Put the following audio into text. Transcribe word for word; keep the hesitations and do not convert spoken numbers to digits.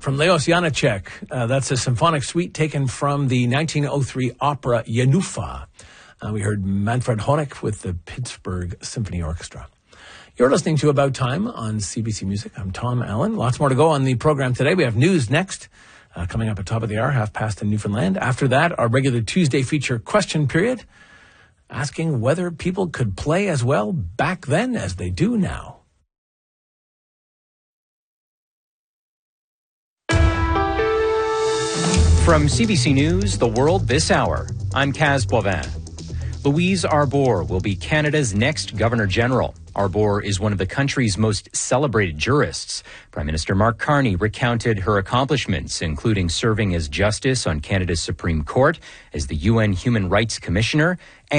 from Leos Janáček. Uh, that's a symphonic suite taken from the nineteen oh three opera Jenůfa. Uh, we heard Manfred Honeck with the Pittsburgh Symphony Orchestra. You're listening to About Time on C B C Music. I'm Tom Allen. Lots more to go on the program today. We have news next, uh, coming up at top of the hour, half past in Newfoundland. After that, our regular Tuesday feature question period, asking whether people could play as well back then as they do now. From C B C News, The World This Hour, I'm Kaz Boivin. Louise Arbour will be Canada's next Governor-General. Arbour is one of the country's most celebrated jurists. Prime Minister Mark Carney recounted her accomplishments, including serving as Justice on Canada's Supreme Court, as the U N Human Rights Commissioner, and